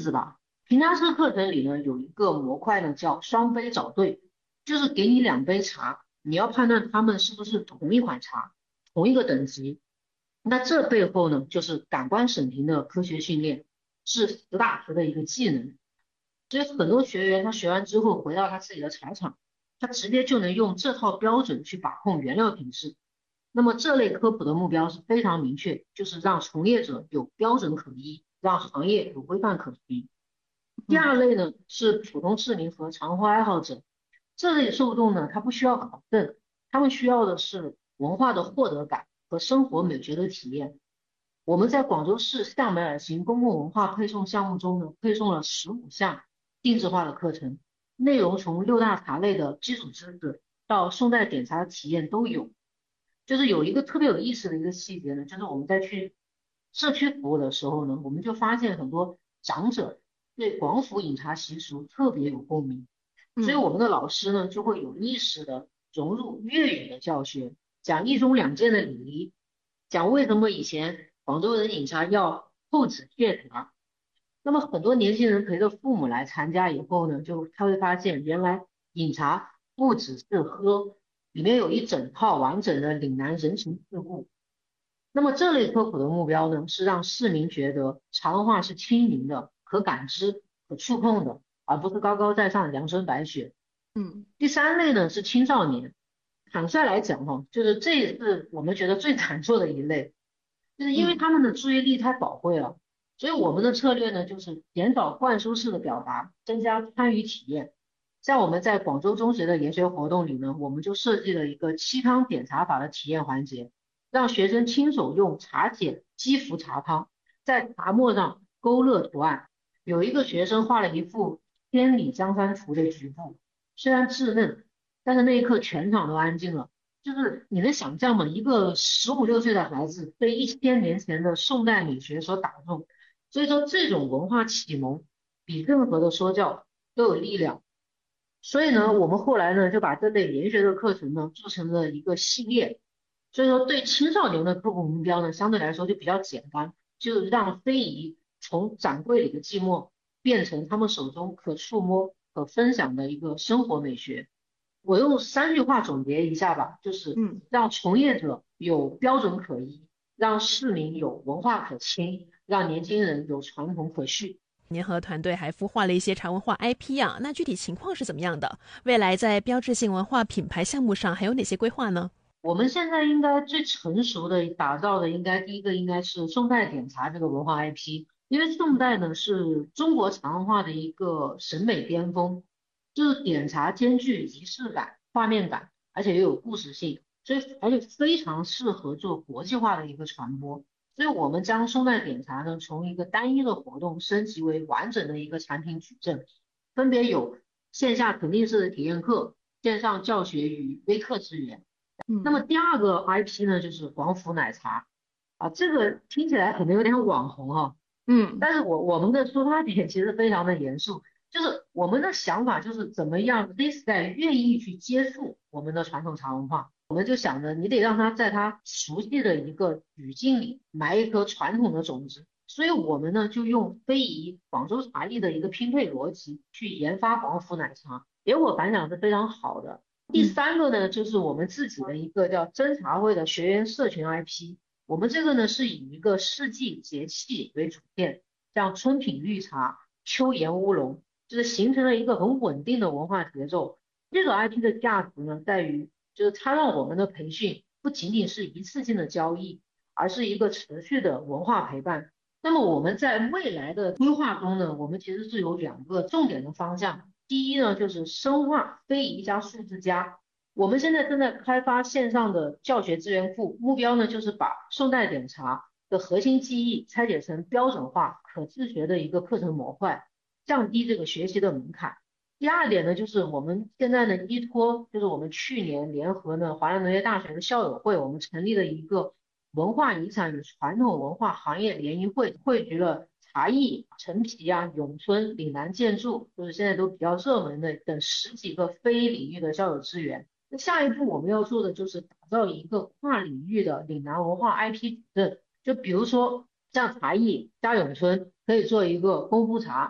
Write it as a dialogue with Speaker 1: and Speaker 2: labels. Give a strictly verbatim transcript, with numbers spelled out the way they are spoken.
Speaker 1: 子吧。评价师课程里呢有一个模块呢叫双杯找对，就是给你两杯茶，你要判断它们是不是同一款茶，同一个等级。那这背后呢就是感官审评的科学训练，是实打实的一个技能。所以很多学员他学完之后回到他自己的茶厂，他直接就能用这套标准去把控原料品质。那么这类科普的目标是非常明确，就是让从业者有标准可依，让行业有规范可循。第
Speaker 2: 嗯
Speaker 1: 二类呢是普通市民和长花爱好者，这类受众呢他不需要考证，他们需要的是文化的获得感和生活美学的体验。我们在广州市向北而行公共文化配送项目中呢，配送了十五项定制化的课程，内容从六大茶类的基础知识到宋代点茶的体验都有。就是有一个特别有意思的一个细节呢，就是我们在去社区服务的时候呢，我们就发现很多长者对广府饮茶习俗特别有共鸣，所以
Speaker 2: 嗯。
Speaker 1: 我们的老师呢就会有意识的融入粤语的教学，讲一中两件的礼仪，讲为什么以前广州人饮茶要扣纸谢茶。那么很多年轻人陪着父母来参加以后呢，就他会发现原来饮茶不只是喝，里面有一整套完整的岭南人情世故。那么这类科普的目标呢，是让市民觉得茶文化是亲民的、可感知、可触碰的，而不是高高在上的阳春白雪。
Speaker 2: 嗯
Speaker 1: 第三类呢是青少年，坦率来讲哈，就是这也是我们觉得最难做的一类，就是因为
Speaker 2: 嗯
Speaker 1: 他们的注意力太宝贵了，所以我们的策略呢就是减少灌输式的表达，增加参与体验。像我们在广州中学的研学活动里呢，我们就设计了一个沏汤点茶法的体验环节，让学生亲手用茶剪击浮茶汤，在茶末上勾勒图案。有一个学生画了一幅千里江山图的局部，虽然稚嫩，但是那一刻全场都安静了。就是你能想象吗？一个十五六岁的孩子被一千年前的宋代美学所打动，所以说这种文化启蒙比任何的说教都有力量。所以呢，
Speaker 2: 嗯。
Speaker 1: 我们后来呢就把这类研学的课程呢做成了一个系列。所以说对青少年的科普目标呢相对来说就比较简单，就让非遗从展柜里的寂寞变成他们手中可触摸、可分享的一个生活美学。我用三句话总结一下吧，就是
Speaker 2: 嗯。
Speaker 1: 让从业者有标准可依，让市民有文化可亲，让年轻人有传统可续。
Speaker 2: 您和团队还孵化了一些茶文化 I P 啊，那具体情况是怎么样的？未来在标志性文化品牌项目上还有哪些规划呢？
Speaker 1: 我们现在应该最成熟的打造的，应该第一个应该是宋代点茶这个文化 I P，因为宋代呢是中国茶文化的一个审美巅峰，就是点茶兼具仪式感、画面感，而且又有故事性，所以而且非常适合做国际化的一个传播。所以我们将宋代点茶呢从一个单一的活动升级为完整的一个产品矩阵，分别有线下沉浸式的体验课、线上教学与微课资源。那么
Speaker 2: 嗯。
Speaker 1: 第二个 I P 呢，就是广府奶茶啊，这个听起来可能有点网红哈，
Speaker 2: 嗯。
Speaker 1: 但是我我们的出发点其实非常的严肃，就是我们的想法就是怎么样 Z 代愿意去接触我们的传统茶文化，我们就想着你得让他在他熟悉的一个语境里埋一颗传统的种子，所以我们呢就用非遗广州茶艺的一个拼配逻辑去研发广府奶茶，结果反响是非常好的。第
Speaker 2: 嗯。
Speaker 1: 三个呢，就是我们自己的一个叫真茶会的学员社群 I P。我们这个呢是以一个四季节气为主线，像春品绿茶、秋研乌龙，就是形成了一个很稳定的文化节奏。这个 I P 的价值呢，在于就是它让我们的培训不仅仅是一次性的交易，而是一个持续的文化陪伴。那么我们在未来的规划中呢，我们其实是有两个重点的方向。第一呢，就是深化非遗加数字加。我们现在正在开发线上的教学资源库，目标呢就是把宋代点茶的核心技艺拆解成标准化、可自学的一个课程模块，降低这个学习的门槛。第二点呢，就是我们现在呢依托，就是我们去年联合呢华南农业大学的校友会，我们成立了一个文化遗产与传统文化行业联谊会，汇聚了茶艺、陈皮啊、咏春、岭南建筑，就是现在都比较热门的等十几个非领域的校友资源。那下一步我们要做的就是打造一个跨领域的岭南文化 I P 矩阵，就比如说像茶艺加咏春可以做一个功夫茶，